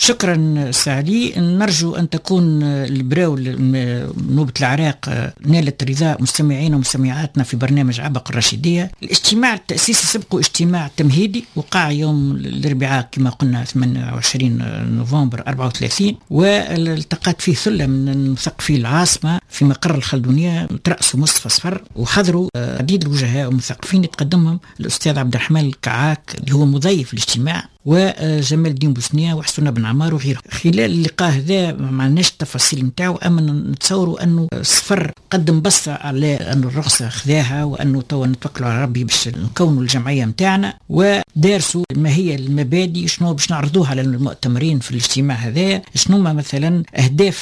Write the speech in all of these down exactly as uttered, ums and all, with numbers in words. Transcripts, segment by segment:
شكرا سعلي. نرجو أن تكون البراو نوبة العراق نالت رضاء مستمعين ومستمعاتنا في برنامج عبق الرشيدية. الاجتماع التأسيسي سبقه اجتماع تمهيدي وقع يوم الأربعاء كما قلنا ثمانية وعشرين نوفمبر أربعة وثلاثين، والتقت فيه ثلة من مثقفي العاصمة في مقر الخلدونية ترأسوا مصطفى صفر، وحضروا عديد الوجهاء والمثقفين يتقدمهم الأستاذ عبد الرحمن الكعاك اللي هو مضيف الاجتماع، وجمال الدين بوسنية وحسن بن عمار وغيره. خلال اللقاء هذا ما عندناش التفاصيل نتاعو، اما نتصوروا انه صفر قدم بصة على انه الرخصة خذاها وانه توا نتوكلوا على ربي باش نكونوا الجمعية نتاعنا، ودارسوا ما هي المبادئ شنو باش نعرضوها على المؤتمرين في الاجتماع هذا، شنو ما مثلا اهداف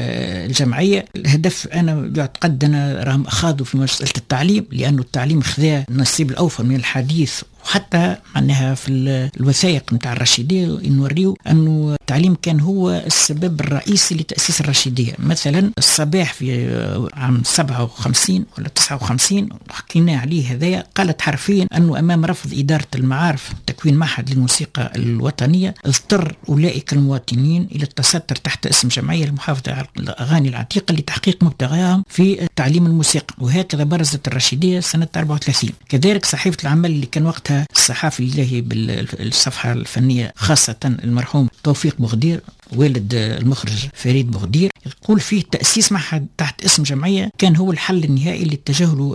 الجمعية. الهدف انا يعتقد انا راهم اخذوا في مسألة التعليم، لانه التعليم خذا النصيب الاوفر من الحديث، وحتى معناها في الوثائق نتاع الرشيدية نوريو أنه التعليم كان هو السبب الرئيسي لتأسيس الرشيدية. مثلا الصباح في عام سبعة وخمسين ولا تسعة وخمسين حكينا عليه هذايا، قالت حرفيا أنه أمام رفض إدارة المعارف تكوين معهد للموسيقى الوطنية، اضطر أولئك المواطنين إلى التستر تحت اسم جمعية المحافظة على الأغاني العتيقة لتحقيق مبتغاهم في تعليم الموسيقى. وهكذا برزت الرشيدية سنة أربعة وثلاثين. كذلك صحيفة العمل اللي كان وقتها الصحافي اللي بالصفحة الفنية خاصة المرحوم توفيق بغدير والد المخرج فريد بغدير، يقول فيه تأسيس معهد تحت اسم جمعية كان هو الحل النهائي للتجاهل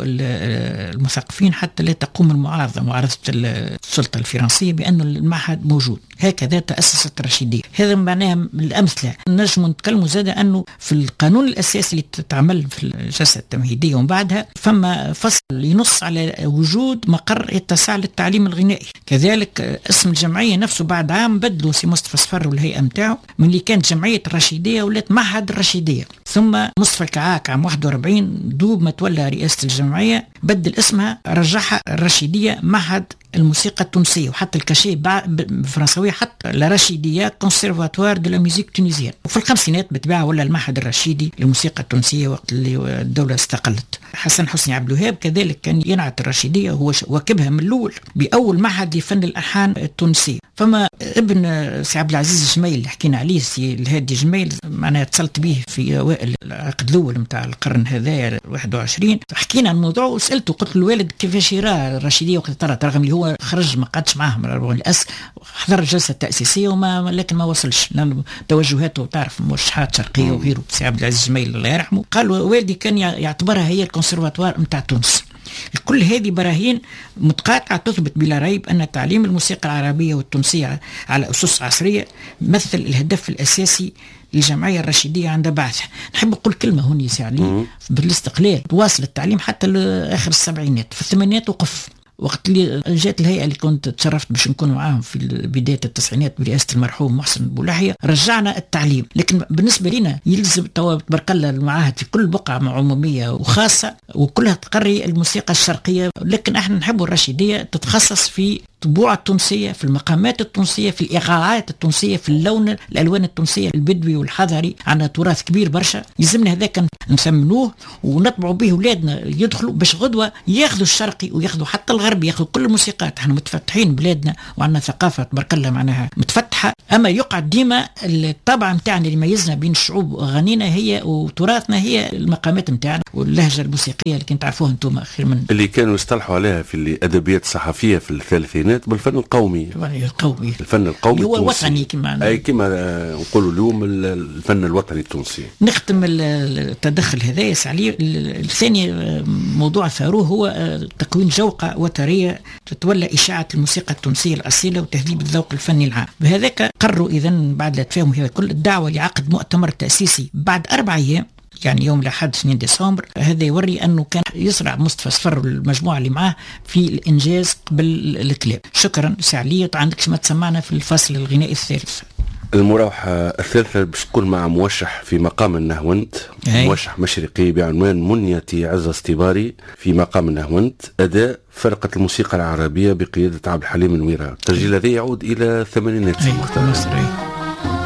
المثقفين حتى لا تقوم المعارضة معارضة السلطة الفرنسية بأن المعهد موجود. هكذا تأسست الرشيدية. هذا معناها من الأمثلة. نجم نتكلم زاد أنه في القانون الأساسي اللي تتعمل في الجلسة التمهيدية ومن بعدها فما فصل ينص على وجود مقر يتسع للتعليم الغنائي. كذلك اسم الجمعية نفسه بعد عام بدلوا سي مصطفى صفر والهيئة متاعه من اللي كانت جمعية الرشيدية ولات معهد الرشيدية. ثم مصطفى الكعاك عام واحد وأربعين دوب ما تولى رئاسة الجمعية بدل اسمها رجعها الرشيدية معهد الموسيقى التونسية، وحتى الكاشي بالفرنساوية حتى لا رشيدية كونسيرفاتوار دو لا ميوزيك تونيزيان. وفي الخمسينات بتباع ولا المعهد الرشيدي للموسيقى التونسية وقت اللي الدولة استقلت. حسن حسني عبد الوهاب كذلك كان ينعت الرشيدية وهو واكبها من الأول بأول معهد لفن الألحان التونسية. فما ابن سي عبد العزيز الجميل اللي حكينا عليه سي الهادي جميل معناها اتصلت به في أوائل العقد الأول متاع القرن هذا واحد وعشرين، حكينا عن الموضوع وسألته قلت له الوالد كيفاش يرى الرشيدية وقت ترى رغم اللي هو خرج ما قعدش معهم الأس حضر الجلسة التأسيسية وما لكن ما وصلش لأن توجهاته تعرف مرشحات شرقية وغيره. سي عبد العزيز الجميل الله يرحمه قال والدي كان يعتبرها هي الكونسيرفاتوار متاع تونس. كل هذه براهين متقاطعة تثبت بلا ريب أن تعليم الموسيقى العربية والتونسية على أسس عصرية مثل الهدف الأساسي للجمعية الرشيدية عند بعثها. نحب أقول كلمة هوني سعلي بالاستقلال تواصل التعليم حتى لآخر السبعينات. في الثمانينات وقف وقت اللي جات الهيئة اللي كنت تشرفت باش نكون معاهم في بداية التسعينات برئاسة المرحوم محسن بولحية رجعنا التعليم. لكن بالنسبة لنا يلزم توا تبارك الله المعاهد في كل بقعة عمومية وخاصة وكلها تقري الموسيقى الشرقية، لكن احنا نحب الرشيدية تتخصص في الطبوع التونسية في المقامات التونسية في الإيقاعات التونسية في اللون الألوان التونسية البدوي والحضري. عندنا تراث كبير برشا يلزمنا هذاك نسمنوه ونطبعوا به أولادنا يدخلوا باش غدوة ياخذوا الشرقي وياخذوا حتى الغربي ياخذوا كل الموسيقات. احنا متفتحين بلادنا وعندنا ثقافة تبارك الله معناها متفتحة، أما يقعد ديما الطبع متاعنا اللي يميزنا بين الشعوب وأغانينا هي وتراثنا هي المقامات متاعنا واللهجة الموسيقية اللي كنت تعرفوها انتم خير من اللي كانوا يصطلحوا عليها في الأدبيات الصحفية في الثلاثينات بالفن القومي. القومي الفن القومي هو الوطني كما اي كما نقولوا اليوم الفن الوطني التونسي. نختم التدخل هذا يا سعلي. الثاني موضوع ثروه هو تكوين جوقة وترية تتولى إشاعة الموسيقى التونسية الأصيلة وتهذيب الذوق الفني العام. بهذاك قرروا إذن بعد لا تفاهم هذا كل الدعوة لعقد مؤتمر تأسيسي بعد أربع أيام يعني يوم الأحد اثنين ديسمبر. هذا يوري أنه كان يسرع مصطفى صفر والمجموعة اللي معاه في الإنجاز قبل الكلاب. شكرا سعلية. عندك ما تسمعنا في الفصل الغنائي الثالث. المراوحة الثالثة باش تكون مع موشح في مقام النهوند، موشح مشرقي بعنوان منيتي عز اصطباري في مقام النهوند، أداء فرقة الموسيقى العربية بقيادة عبد الحليم الويرا. التسجيل هذا يعود إلى الثمانينات.